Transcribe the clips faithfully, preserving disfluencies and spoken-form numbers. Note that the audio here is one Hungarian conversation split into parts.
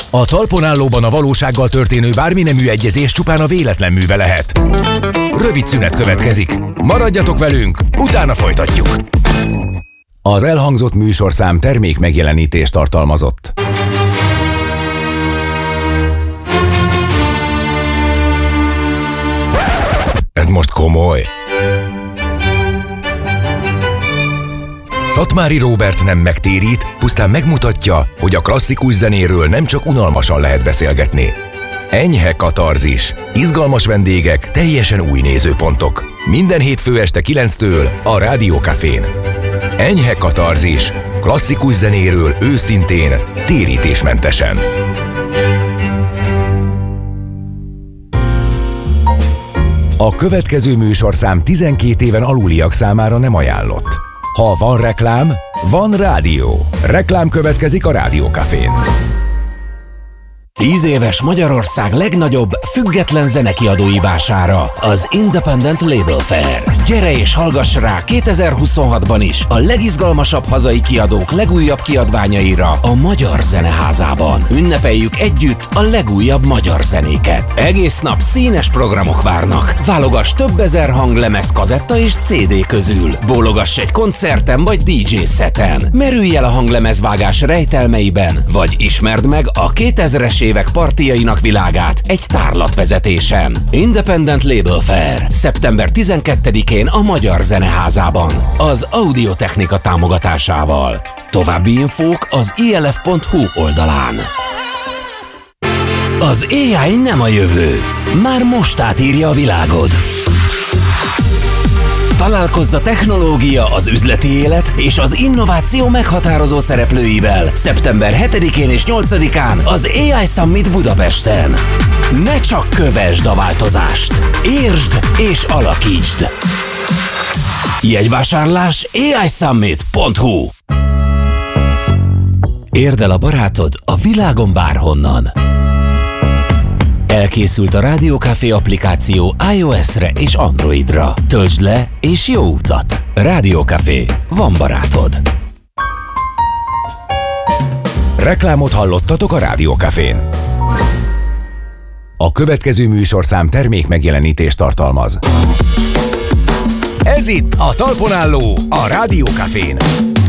A talpon állóban a valósággal történő bármi nemű egyezés csupán a véletlen műve lehet. Rövid szünet következik. Maradjatok velünk, utána folytatjuk. Az elhangzott műsorszám termék megjelenítést tartalmazott. Ez most komoly. Szatmári Róbert nem megtérít, pusztán megmutatja, hogy a klasszikus zenéről nem csak unalmasan lehet beszélgetni. Enyhe katarzis, izgalmas vendégek, teljesen új nézőpontok. Minden hétfő este kilenctől a Rádió Cafén. Enyhe katarzis, klasszikus zenéről őszintén, térítésmentesen. A következő műsorszám tizenkét éven aluliak számára nem ajánlott. Ha van reklám, van rádió. Reklám következik a Rádió Cafén. Tíz éves Magyarország legnagyobb független zenekiadói vására, az Independent Label Fair. Gyere és hallgass rá kétezer-huszonhatban is a legizgalmasabb hazai kiadók legújabb kiadványaira a Magyar Zeneházában. Ünnepeljük együtt a legújabb magyar zenéket. Egész nap színes programok várnak. Válogass több ezer hanglemez, kazetta és cé dé közül. Bólogass egy koncerten vagy dé dzsé szeten. Merülj el a hanglemezvágás rejtelmeiben, vagy ismerd meg a kétezres évek partijainak világát egy tárlatvezetésen. Independent Label Fair. szeptember tizenkettedikén a Magyar Zeneházában. Az Audiotechnika támogatásával. További infók az i el ef pont hu oldalán. Az á i nem a jövő. Már most átírja a világod. Találkozz a technológia, az üzleti élet és az innováció meghatározó szereplőivel szeptember hetedikén és nyolcadikán az á i Summit Budapesten. Ne csak kövesd a változást, értsd és alakítsd! Jegyvásárlás á i summit pont hu. Érd el a barátod a világon bárhonnan. Elkészült a Rádió Café applikáció iOS-re és Androidra. Töltsd le és jó utat! Rádió Café. Van barátod. Reklámot hallottatok a Rádió Cafén. A következő műsorszám termék megjelenítést tartalmaz. Ez itt a talpon álló, a Rádió Cafén.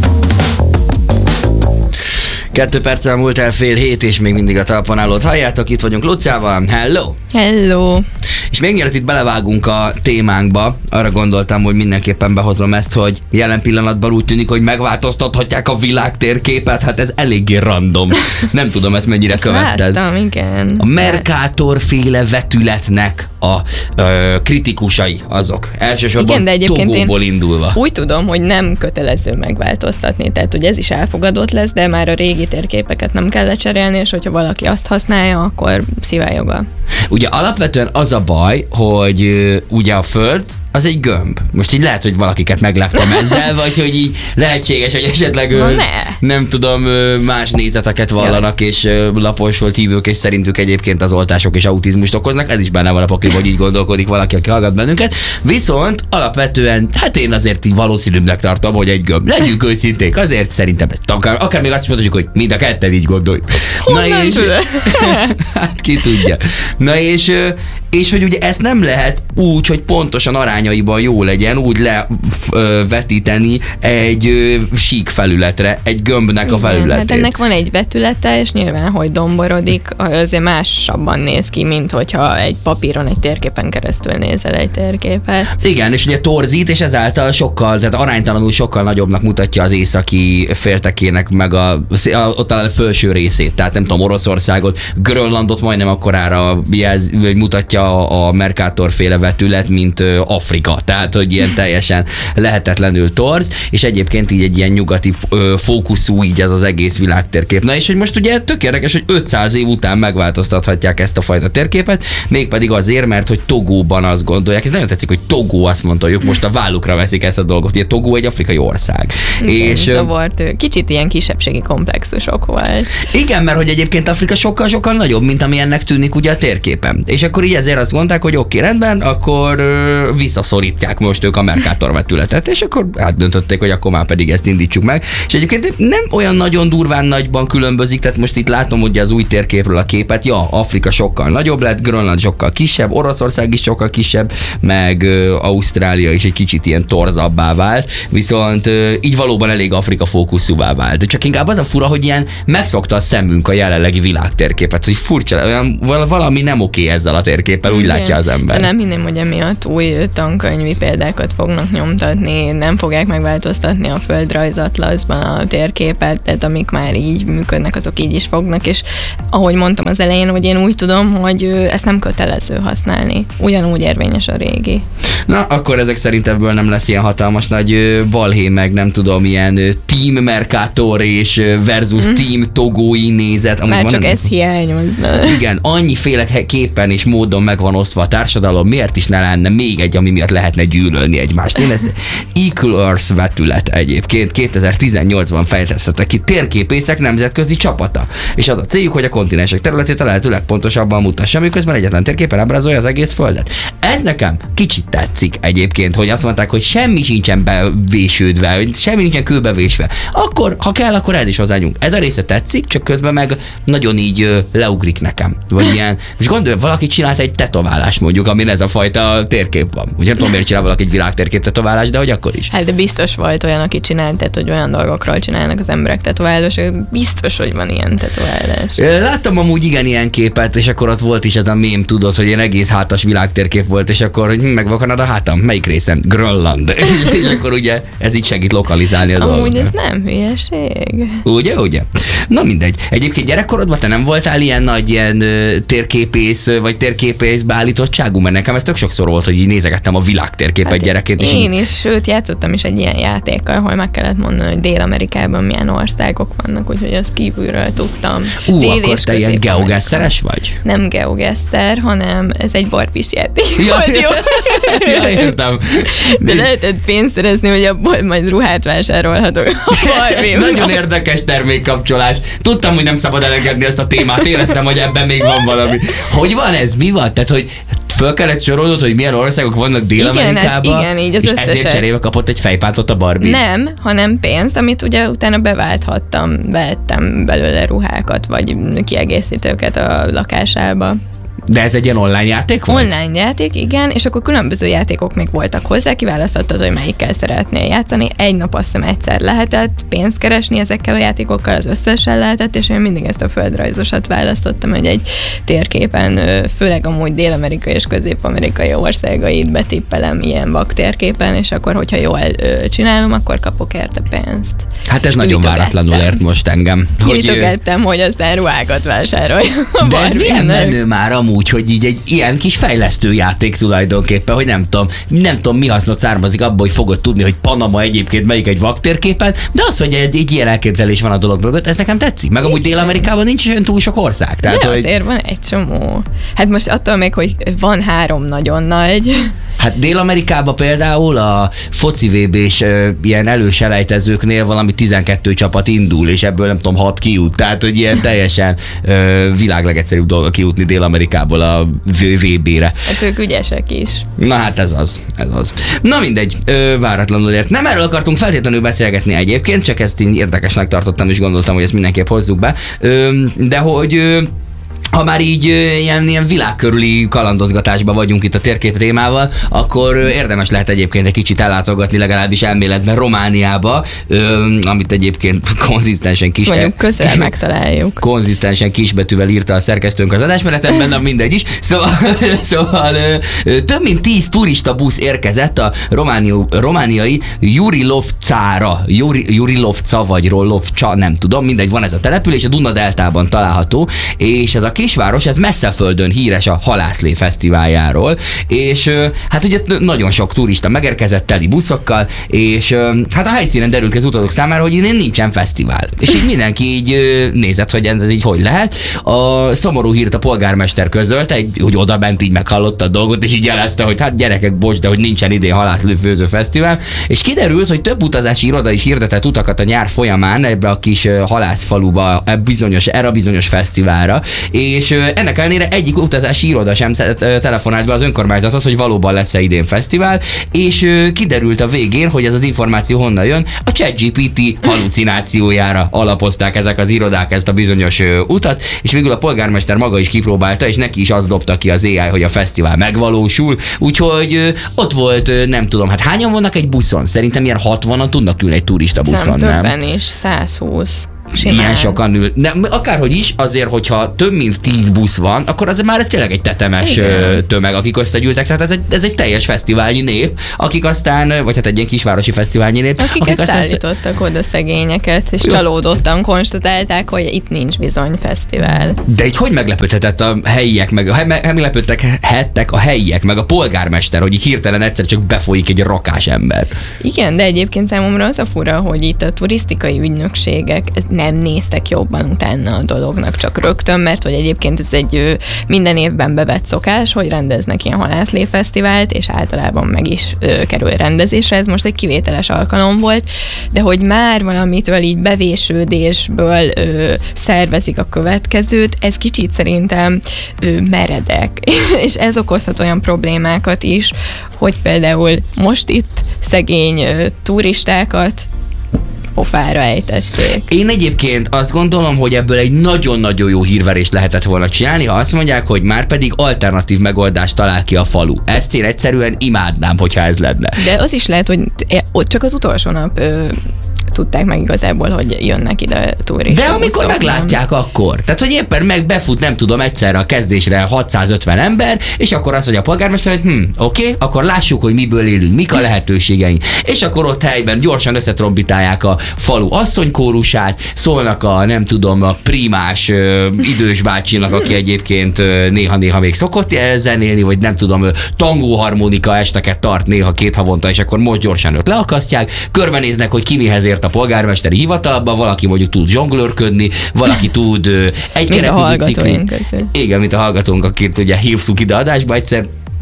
Kettő perccel múlt el fél hét, és még mindig a talpon állót halljátok. Itt vagyunk Luciával. Hello! Hello! És még mielőtt itt belevágunk a témánkba, arra gondoltam, hogy mindenképpen behozom ezt, hogy jelen pillanatban úgy tűnik, hogy megváltoztathatják a világ térképet. Hát ez eléggé random. Nem tudom, ezt mennyire ezt követted. Láttam, igen. A Mercator-féle vetületnek a ö, kritikusai azok. Elsősorban igen, Togóból indulva. Úgy tudom, hogy nem kötelező megváltoztatni, tehát hogy ez is elfogadott lesz, de már a régi térképeket nem kell lecserélni, és hogyha valaki azt használja, akkor szíve joga. Ugye alapvetően az a baj, hogy ö, ugye a Föld az egy gömb. Most így lehet, hogy valakiket megleptem ezzel, vagy hogy így lehetséges, hogy esetleg ö, ne. nem tudom, ö, más nézeteket vallanak, és ö, laposfolt hívők, és szerintük egyébként az oltások és autizmust okoznak. Ez is benne van a pakliba, hogy így gondolkodik valaki, aki hallgat bennünket. Viszont alapvetően, hát én azért így valószínűbbnek tartom, hogy egy gömb. Legyünk őszinték, azért szerintem ezt akár, akár még azt is mondhatjuk, hogy mind a ketten így gondolj. Honnan és hát ki tudja. Na és és hogy ugye ezt nem lehet úgy, hogy pontosan arányaiban jó legyen, úgy levetíteni egy ö, sík felületre, egy gömbnek a felületét. Hát ennek van egy vetülete, és nyilván, hogy domborodik, azért másabban néz ki, mint hogyha egy papíron, egy térképen keresztül nézel egy térképet. Igen, és ugye torzít, és ezáltal sokkal, tehát aránytalanul sokkal nagyobbnak mutatja az északi féltekének, meg a, a, ott a felső részét, tehát nem tudom, Oroszországot, Grönlandot majdnem akkorára jelz, mutatja a Mercator féle vetület, mint Afrika. Tehát, hogy ilyen teljesen lehetetlenül torz, és egyébként így egy ilyen nyugati fókuszú így ez az egész világtérkép. Na és hogy most ugye tök érdekes, hogy ötszáz év után megváltoztathatják ezt a fajta térképet, mégpedig azért, mert hogy Togóban azt gondolják, ez nagyon tetszik, hogy Togó azt mondta, hogy most a vállukra veszik ezt a dolgot. Ugye Togó egy afrikai ország. Igen, és zavart, kicsit ilyen kisebbségi komplexusok volt. Igen, mert hogy egyébként Afrika sokkal-sokkal nagyobb, mint ami ennek tűnik ugye a térképen. És akkor így ez ezért azt mondták, hogy oké, okay, rendben, akkor ö, visszaszorítják most ők a Mercator vetületet, és akkor átdöntötték, hogy akkor már pedig ezt indítsuk meg. És egyébként nem olyan nagyon durván nagyban különbözik, tehát most itt látom ugye az új térképről a képet, ja, Afrika sokkal nagyobb lett, Grönland sokkal kisebb, Oroszország is sokkal kisebb, meg ö, Ausztrália is egy kicsit ilyen torzabbá vált, viszont ö, így valóban elég Afrika fókuszúvá vált. Csak inkább az a fura, hogy ilyen megszokta a szemünk a jelenlegi világtérképet, hogy furcsa, olyan valami nem oké ezzel a térképpel, úgy látja az ember. De nem hinném, hogy emiatt új tankönyvi példákat fognak nyomtatni, nem fogják megváltoztatni a földrajzatlaszban a térképet, tehát amik már így működnek, azok így is fognak, és ahogy mondtam az elején, hogy én úgy tudom, hogy ezt nem kötelező használni. Ugyanúgy érvényes a régi. Na, akkor ezek szerint ebből nem lesz ilyen hatalmas nagy balhé, meg nem tudom, ilyen Team Mercator és versus mm. Team Togói nézet. Már csak ez hiányozna. Igen, annyiféle képen és módon meg van osztva a társadalom, miért is ne lenne még egy, ami miatt lehetne gyűlölni egymást. Én ezt Equal Earth vetület egyébként kétezer-tizennyolcban fejlesztettek ki térképészek nemzetközi csapata. És az a céljuk, hogy a kontinensek területét a lehető legpontosabban mutassa, miközben egyetlen térképen ábrázolja az egész földet. Ez nekem kicsit tetszik egyébként, hogy azt mondták, hogy semmi sincsen bevésődve, semmi nincsen kőbevésve. Akkor, ha kell, akkor el is hozzányunk. Ez a része tetszik, csak közben meg nagyon így ö, leugrik nekem. Vagy ilyen, és gondolj, valaki csinált egy tetoválást mondjuk, amin ez a fajta térkép van. Ugye nem tudom, miért csinál valaki egy világtérkép tetoválást, de hogy akkor is. Hát de biztos volt olyan, aki csinált, tehát, hogy olyan dolgokról csinálnak az emberek tetoválások, biztos, hogy van ilyen tetoválás. Láttam amúgy igen ilyen képet, és akkor ott volt is ez a mém, tudod, hogy ilyen egész hátas világtérkép volt, és akkor hogy megvakanad a hátam, melyik részen? Grönland. És akkor ugye ez így segít lokalizálni a dolgot. Amúgy ez nem hülyeség. Ugye, ugye? Na mindegy. Egyébként gyerekkorodban te nem voltál ilyen nagy ilyen ö, térképész, vagy térképész beállítottságú, mert nekem ez tök sokszor volt, hogy így nézegettem a világtérképet hát gyerekként. És én így... is, sőt játszottam is egy ilyen játékkal, ahol meg kellett mondani, hogy Dél-Amerikában milyen országok vannak, úgyhogy azt kívülről tudtam. Ú, Dél akkor te ilyen geogesszeres vagy? Nem geogesser, hanem ez egy barbis játék. Ja, ja, értem. De lehetett pénzt szerezni, hogy abból majd ruhát vásárolhatok a barbie. Nagyon érdekes termékkapcsolás. Tudtam, hogy nem szabad elengedni ezt a témát, éreztem, hogy ebben még van valami. Hogy van ez? Mi van? Tehát, hogy föl kellett sorolnod, hogy milyen országok vannak Dél-Amerikában, igen, hát igen, így az és összeset. ezért cserébe kapott egy fejpántot a Barbie? Nem, hanem pénzt, amit ugye utána beválthattam, vettem belőle ruhákat, vagy kiegészítőket a lakásába. De ez egy ilyen online játék volt? Online játék, igen, és akkor különböző játékok még voltak hozzá, kiválasztottad, hogy melyikkel szeretnél játszani. Egy nap azt hiszem egyszer lehetett pénzt keresni ezekkel a játékokkal, az összesen lehetett, és én mindig ezt a földrajzosat választottam, hogy egy térképen, főleg amúgy dél-amerikai és közép-amerikai országait betippelem ilyen vak térképen, és akkor, hogyha jól csinálom, akkor kapok érte pénzt. Hát ez nagyon váratlanul ért most engem. Gyűjtögettem, hogy, hogy aztán ruhákat vásárolj. De ez milyen menő már amúgy, hogy így egy ilyen kis fejlesztő játék tulajdonképpen, hogy nem tudom, nem tudom mi hasznot származik abból, hogy fogod tudni, hogy Panama egyébként melyik egy vaktérképen, de az, hogy egy, egy ilyen elképzelés van a dolog mögött, ez nekem tetszik. Meg amúgy Dél-Amerikában nincs olyan túl sok ország. Tehát, de hogy... azért van egy csomó. Hát most attól még, hogy van három nagyon nagy. Hát Dél-Amerikában például a foci vé bé-s uh, ilyen előselejtezőknél valami tizenkettő csapat indul, és ebből nem tudom, hat kijut. Tehát, hogy ilyen teljesen uh, világ legegyszerűbb dolga kijutni Dél-Amerikából a vé bé-re. Hát ők ügyesek is. Na hát ez az, ez az. Na mindegy, ö, váratlanul ért. Nem erről akartunk feltétlenül beszélgetni egyébként, csak ezt így érdekesnek tartottam, és gondoltam, hogy ezt mindenképp hozzuk be. Ö, de hogy... Ö, ha már így ilyen, ilyen világkörüli kalandozgatásban vagyunk itt a térkép témával, akkor érdemes lehet egyébként egy kicsit ellátogatni legalábbis elméletben Romániába, amit egyébként konzisztensen kis... Mondjuk közel megtaláljuk. Konzisztensen kisbetűvel írta a szerkesztőnk az adásmenetemben, de mindegy is. Szóval, szóval több mint tíz turista busz érkezett a romániai, romániai Jurilovcára. Juri, Jurilovca vagy Rollovcsa, nem tudom, mindegy, van ez a település, a Duna deltában található, és ez a kisváros, ez messze földön híres a Halászlé fesztiváljáról, és hát ugye nagyon sok turista megérkezett teli buszokkal, és hát a helyszínen derült ki az utazók számára, hogy innen nincsen fesztivál. És így mindenki így nézett, hogy ez így hogy lehet. A szomorú hírt a polgármester közölte, hogy oda bent így meghallotta a dolgot, és így jelezte, hogy hát gyerekek, bocs, de hogy nincsen idén Halászlé főző fesztivál, és kiderült, hogy több utazási iroda is hirdetett utakat a nyár folyamán ebbe a kis halászfaluba, ebbe bizonyos, erre a bizonyos fesztiválra, és ennek ellenére egyik utazási iroda sem telefonált be az önkormányzathoz, hogy valóban lesz-e idén fesztivál, és kiderült a végén, hogy ez az információ honnan jön, a ChatGPT halucinációjára alapozták ezek az irodák ezt a bizonyos utat, és végül a polgármester maga is kipróbálta, és neki is azt dobta ki az á i, hogy a fesztivál megvalósul, úgyhogy ott volt, nem tudom, hát hányan vannak egy buszon? Szerintem ilyen hatvanan tudnak ülni egy turista buszon, nem? Többen is, száz húsz. Simán. Ilyen sokan ül. De akárhogy is, azért, hogyha több mint tíz busz van, akkor az már ez tényleg egy tetemes Igen. tömeg, akik összegyűltek. Tehát ez egy, ez egy teljes fesztiválnyi nép, akik aztán, vagy hát egy ilyen kisvárosi fesztiválnyi nép. Akiket akik szállítottak sz... oda szegényeket, és Jó. csalódottan konstatálták, hogy itt nincs bizony fesztivál. De így hogy meglepődhetett a helyiek, meg meglepődtek hettek a helyiek, meg a polgármester, hogy így hirtelen egyszer csak befolyik egy rakás ember. Igen, de egyébként számomra az a fura, hogy itt a turisztikai ügynökségek nem néztek jobban utána a dolognak csak rögtön, mert hogy egyébként ez egy minden évben bevett szokás, hogy rendeznek ilyen halászléfesztivált, és általában meg is ö, kerül rendezésre. Ez most egy kivételes alkalom volt, de hogy már valamitől így bevésődésből ö, szervezik a következőt, ez kicsit szerintem ö, meredek. És ez okozhat olyan problémákat is, hogy például most itt szegény ö, turistákat pofára ejtették. Én egyébként azt gondolom, hogy ebből egy nagyon-nagyon jó hírverést lehetett volna csinálni, ha azt mondják, hogy már pedig alternatív megoldást talál ki a falu. Ezt én egyszerűen imádnám, hogyha ez lenne. De az is lehet, hogy ott csak az utolsó nap ö, tudták meg igazából, hogy jönnek ide turisták. De amikor meglátják, nem? Akkor. Tehát, hogy éppen meg befut, nem tudom, egyszerre a kezdésre hatszázötven ember, és akkor azt mondja a polgármester, hogy hm, oké, okay, akkor lássuk, hogy miből élünk, mik a lehetőségeink. És akkor ott helyben gyorsan összetrombitálják a falu asszonykórusát, szólnak a, nem tudom, a primás ö, idős bácsinak, aki egyébként ö, néha-néha még szokott zenélni, vagy nem tudom, ö, tangóharmonika esteket tart néha két havonta, és akkor most gyorsan őt leakasztják, körbenéznek, hogy ki mihez ért a polgármesteri hivatalban, valaki mondjuk tud zsonglőrködni, valaki tud ö, egy kerekű biciklit. Igen, mint a hallgatónk, akit ugye hívtuk ide adásba egyszer.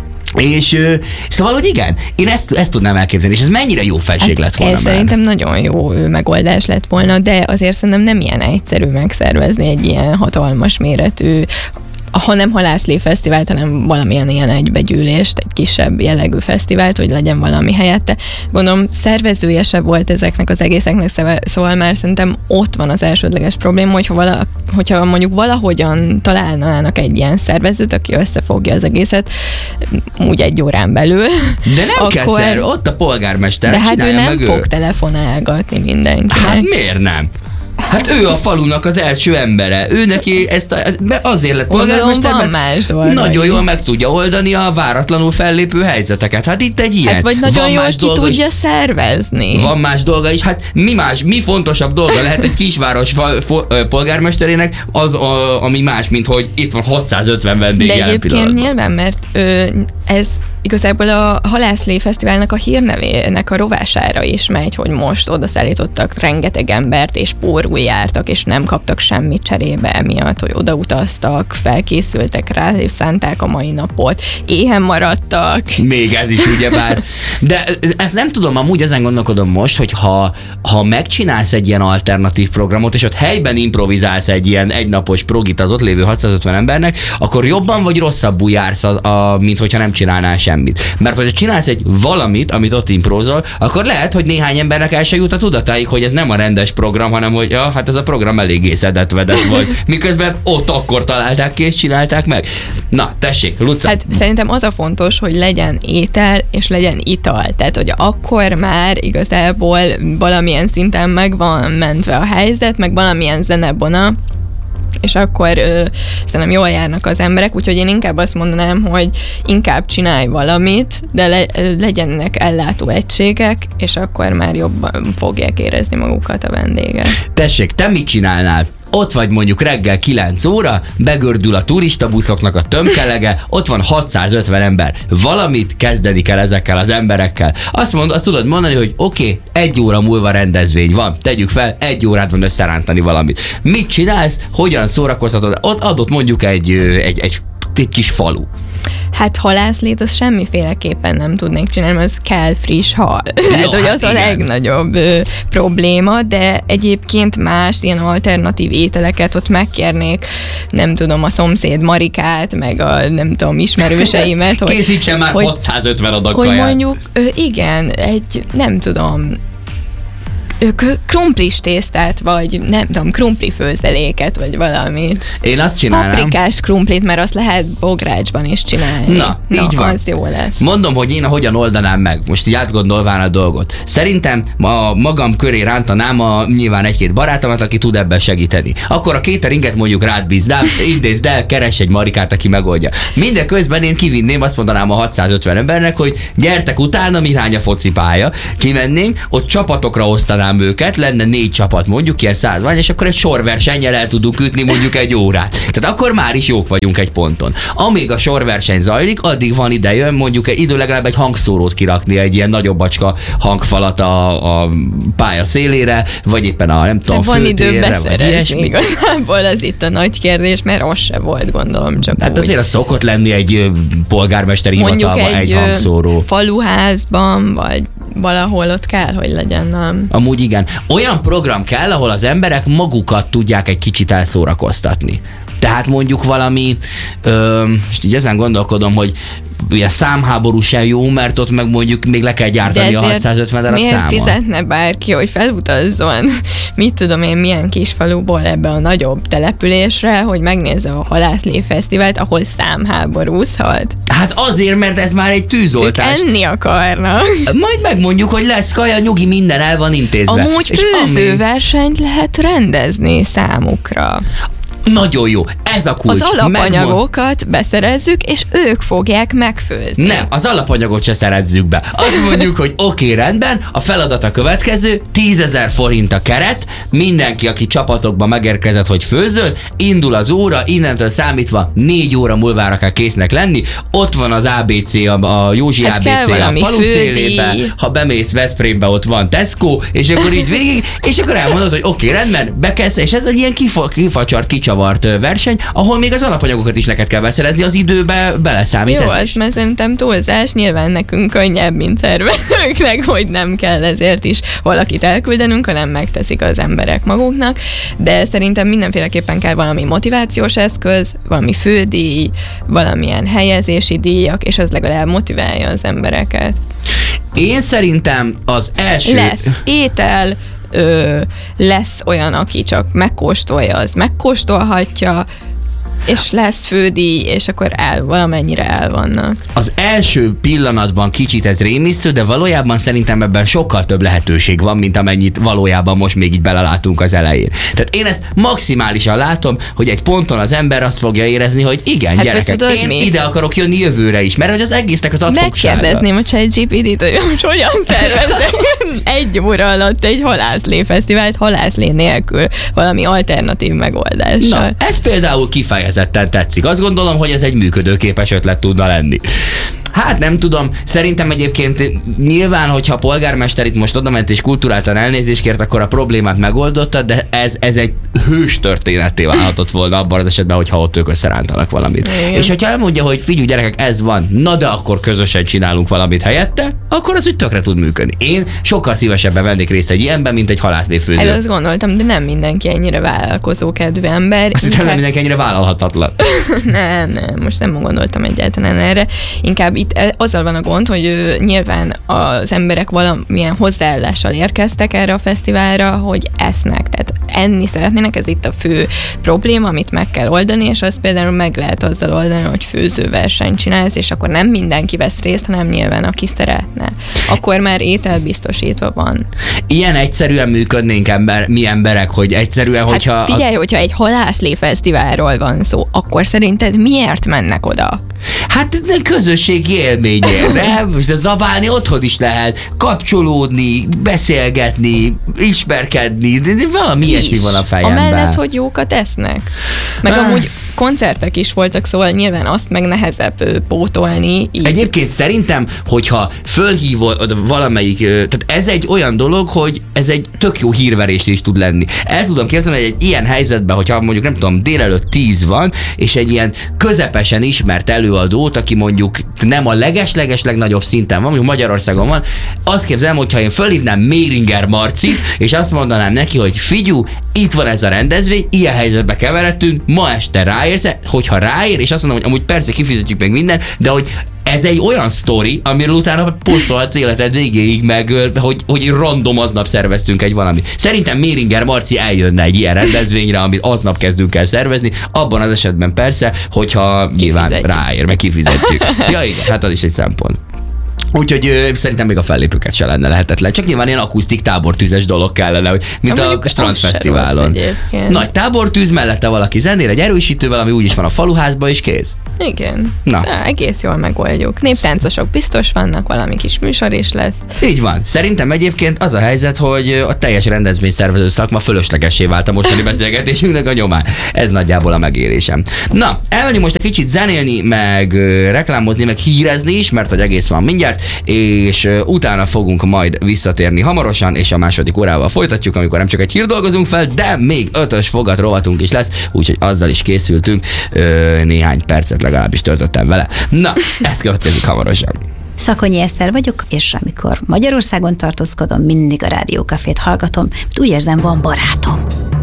És ö, szóval, hogy igen, én ezt, ezt tudnám elképzelni, és ez mennyire jó felség hát lett volna ez már. Szerintem nagyon jó megoldás lett volna, de azért szerintem nem ilyen egyszerű megszervezni egy ilyen hatalmas méretű, ha nem halászléfesztivált, hanem valamilyen ilyen egybegyűlést, egy kisebb jellegű fesztivált, hogy legyen valami helyette. Gondolom, szervezője se volt ezeknek az egészeknek, szóval már szerintem ott van az elsődleges probléma, hogyha, vala, hogyha mondjuk valahogyan találnának egy ilyen szervezőt, aki összefogja az egészet, úgy egy órán belül. De nem akkor, kell szerv, ott a polgármester, de hát ő nem fog ő. telefonálgatni mindenkinek. Hát miért nem? Hát ő a falunak az első embere. Ő neki ezt a, azért lett polgármester, mert nagyon jól meg tudja oldani a váratlanul fellépő helyzeteket. Hát itt egy ilyen. Hát vagy nagyon jól ki tudja is szervezni. Van más dolga is. Hát mi más, mi fontosabb dolga lehet egy kisváros polgármesterének az, a, ami más, mint hogy itt van hatszázötven vendég. De egyébként nyilván, mert ö, ez igazából a Halászlé Fesztiválnak a hírnevének a rovására is megy, hogy most oda szállítottak rengeteg embert, és pórul jártak, és nem kaptak semmit cserébe emiatt, hogy odautaztak, felkészültek rá, és szánták a mai napot, éhen maradtak. Még ez is ugyebár. De ezt nem tudom, amúgy ezen gondolkodom most, hogy ha, ha megcsinálsz egy ilyen alternatív programot, és ott helyben improvizálsz egy ilyen egynapos progit az ott lévő hatszázötven embernek, akkor jobban vagy rosszabbul jársz, a, a, mint hogyha nem csinálnál semmit. Mert hogyha csinálsz egy valamit, amit ott imprózol, akkor lehet, hogy néhány embernek el se jut a tudatáig, hogy ez nem a rendes program, hanem hogy ja, hát ez a program eléggé szedett-vedett volt. Miközben ott akkor találták ki és csinálták meg. Na, tessék, Luca. Hát szerintem az a fontos, hogy legyen étel és legyen ital. Tehát, hogy akkor már igazából valamilyen szinten meg van mentve a helyzet, meg valamilyen zenebona, és akkor ö, szerintem jól járnak az emberek, úgyhogy én inkább azt mondanám, hogy inkább csinálj valamit, de le, legyenek ellátó egységek, és akkor már jobban fogják érezni magukat a vendégek. Tessék, te mit csinálnál? Ott vagy mondjuk reggel kilenc óra, begördül a turistabuszoknak a tömkelege, ott van hatszázötven ember. Valamit kezdeni kell ezekkel az emberekkel. Azt, mond, azt tudod mondani, hogy oké, okay, egy óra múlva rendezvény van, tegyük fel, egy órát van összerántani valamit. Mit csinálsz? Hogyan szórakoztatod? Ott adott mondjuk egy, egy, egy egy kis falu. Hát halászlét az semmiféleképpen nem tudnék csinálni, mert az kell friss hal. Hát, hogy az hát a legnagyobb ö, probléma, de egyébként más ilyen alternatív ételeket ott megkérnék, nem tudom, a szomszéd Marikát, meg a nem tudom, ismerőseimet. hogy, Készítsen már hogy, hatszázötven adag hogy kaját. mondjuk, ö, igen, egy, nem tudom, krumplis tésztát, vagy nem tudom, krumpli főzeléket, vagy valamit. Én azt csinálnám. Paprikás krumplit, mert azt lehet bográcsban is csinálni. Na, Na így van. Az jó lesz. Mondom, hogy én hogyan oldanám meg, most így átgondolván a dolgot. Szerintem a magam köré rántanám a nyilván egy-két barátomat, aki tud ebben segíteni. Akkor a cateringet mondjuk rád bíznám, intézd el, keres egy Marikát, aki megoldja. Mindeközben én kivinném, azt mondanám a hatszázötven embernek, hogy gyertek utána, irány a focipálya. Kimennénk, ott csapatokra osztanám őket, lenne négy csapat mondjuk, ilyen száz vagy, és akkor egy sorversennyel el tudunk ütni mondjuk egy órát. Tehát akkor már is jók vagyunk egy ponton. Amíg a sorverseny zajlik, addig van ideje mondjuk egy idő legalább egy hangszórót kirakni, egy ilyen nagyobb bacska hangfalat a, a pálya szélére, vagy éppen a nem tudom, van főtérre, vagy ilyesmi. Igazából az itt a nagy kérdés, mert az se volt, gondolom, csak hát úgy. azért az szokott lenni egy polgármesteri hivatalban egy, egy hangszóró. Faluházban, vagy valahol ott kell, hogy legyen, nem? Amúgy igen. Olyan program kell, ahol az emberek magukat tudják egy kicsit elszórakoztatni. Tehát mondjuk valami, ö, most így ezen gondolkodom, hogy ugye számháború sem jó, mert ott meg mondjuk még le kell gyártani a hatszázötven darab miért számot. Miért fizetne bárki, hogy felutazzon, mit tudom én, milyen kis faluból ebbe a nagyobb településre, hogy megnézze a Halászlé Fesztivált, ahol számháborúzhat? Hát azért, mert ez már egy tűzoltás. Ők enni akarnak. Majd megmondjuk, hogy lesz kaja, nyugi, minden el van intézve. Amúgy főzőversenyt lehet rendezni számukra. Nagyon jó, ez a kulcs. Az alapanyagokat Megmond... beszerezzük, és ők fogják megfőzni. Nem, az alapanyagot se szerezzük be. Azt mondjuk, hogy oké, okay, rendben, a feladat a következő, tízezer forint a keret, mindenki, aki csapatokba megérkezett, hogy főzöl, indul az óra, innentől számítva négy óra múlvára kell késznek lenni, ott van az á bé cé, a, a Józsi hát á bé cé a falu szélébe, ha bemész Veszprémbe, ott van Tesco, és akkor így végig, és akkor elmondod, hogy oké, okay, rendben, bekezd, és ez egy ilyen kifa, kifacsart, kicsavart verseny, ahol még az alapanyagokat is neked kell beszerezni, az időbe beleszámít. Jó, ez az, is. mert szerintem túlzás, nyilván nekünk könnyebb, mint szervezőknek, hogy nem kell ezért is valakit elküldenünk, hanem megteszik az emberek maguknak, de szerintem mindenféleképpen kell valami motivációs eszköz, valami fődíj, valamilyen helyezési díjak, és az legalább motiválja az embereket. Én szerintem az első... Lesz étel, Ö, lesz olyan, aki csak megkóstolja, az megkóstolhatja, és lesz fődíj, és akkor el, valamennyire el vannak. Az első pillanatban kicsit ez rémisztő, de valójában szerintem ebben sokkal több lehetőség van, mint amennyit valójában most még így belelátunk az elején. Tehát én ezt maximálisan látom, hogy egy ponton az ember azt fogja érezni, hogy igen, hát gyerekek, tudod, én mi? ide akarok jönni jövőre is, mert hogy az egésznek az adhoksága. Megkérdezném a ChatGPT-t, hogy most hogyan szervezek egy óra alatt egy halászlé fesztivált halászlé nélkül, valami alternatív megoldással. Na, ez például kifejezetten tetszik. Azt gondolom, hogy ez egy működőképes ötlet tudna lenni. Hát nem tudom, szerintem egyébként nyilván, hogyha a polgármester itt most odament és kulturáltan elnézést kért, akkor a problémát megoldotta, de ez, ez egy hős történetté válhatott volna abban az esetben, hogyha ott ők összerántanak valamit. Igen. És hogyha elmondja, hogy figyelj gyerekek, ez van, na de akkor közösen csinálunk valamit helyette, akkor az úgy tökre tud működni. Én sokkal szívesebben vennék részt egy ilyenben, mint egy halászlé főző. Hát azt gondoltam, de nem mindenki ennyire vállalkozókedvű ember. Azt inkább... nem mindenki ennyire vállalhatatlan. nem, nem, most nem gondoltam egyáltalán erre. Inkább itt azzal van a gond, hogy ő, nyilván az emberek valamilyen hozzáállással érkeztek erre a fesztiválra, hogy esznek, tehát enni szeretnének, ez itt a fő probléma, amit meg kell oldani, és azt például meg lehet azzal oldani, hogy főzőversenyt csinálsz, és akkor nem mindenki vesz részt, hanem nyilván aki szeretne. Akkor már étel biztosítva van. Ilyen egyszerűen működnénk ember, mi emberek, hogy egyszerűen, hát hogyha... figyelj, a... hogyha egy halászlé fesztiválról van szó, akkor szerinted miért mennek oda? Hát közösségi élményért, de most zabálni otthon is lehet, kapcsolódni, beszélgetni, ismerkedni, de valami ilyesmi van a fejemben. Amellett, hogy jókat esznek. Meg ah. amúgy koncertek is voltak, szóval nyilván azt meg nehezebb ö, pótolni. Így. Egyébként szerintem, hogyha fölhívod valamelyik, tehát ez egy olyan dolog, hogy ez egy tök jó hírverés is tud lenni. El tudom képzelni, hogy egy ilyen helyzetben, hogyha mondjuk nem tudom, délelőtt tíz van, és egy ilyen közepesen ismert előadót, aki mondjuk nem a leges-leges legnagyobb szinten van, mondjuk Magyarországon van, azt képzelem, hogyha én fölhívnám Méringer Marcit, és azt mondanám neki, hogy figyú, itt van ez a rendezvény, ilyen helyzetbe keveredtünk, ma este ráérsz, hogyha ráér, és azt mondom, hogy amúgy persze kifizetjük meg minden, de hogy ez egy olyan sztori, amiről utána posztolhatsz életed végéig, meg hogy, hogy random aznap szerveztünk egy valami. Szerintem Méringer Marci eljönne egy ilyen rendezvényre, amit aznap kezdünk el szervezni, abban az esetben persze, hogyha nyilván ráér, meg kifizetjük. Ja igen, hát az is egy szempont. Úgyhogy ö, szerintem még a fellépőket se lenne lehetetlen. Csak nyilván ilyen akusztik tábortűzes dolog kellene, hogy, mint a, a strandfesztiválon. Nagy tábortűz, mellette valaki zenél, egy erősítővel, ami úgyis van a faluházban, és kész. Igen. Na. Szóval egész jól megoldjuk. Néptáncosok biztos vannak, valami kis műsor is lesz. Így van. Szerintem egyébként az a helyzet, hogy a teljes rendezvényszervező szakma fölöslegessé vált a mostani beszélgetésünknek a nyomán. Ez nagyjából a megérésem. Na, elmegyünk most egy kicsit zenélni, meg reklámozni, meg hírezni is, mert hogy egész van mindjárt, és utána fogunk majd visszatérni hamarosan, és a második órával folytatjuk, amikor nem csak egy hír dolgozunk fel, de még ötös fogat rovatunk is lesz, úgyhogy azzal is készültünk, néhány percet legalábbis töltöttem vele. Na, ez következik hamarosan. Szakonyi Eszter vagyok, és amikor Magyarországon tartózkodom, mindig a Rádiókafét hallgatom, mert úgy érzem, van barátom.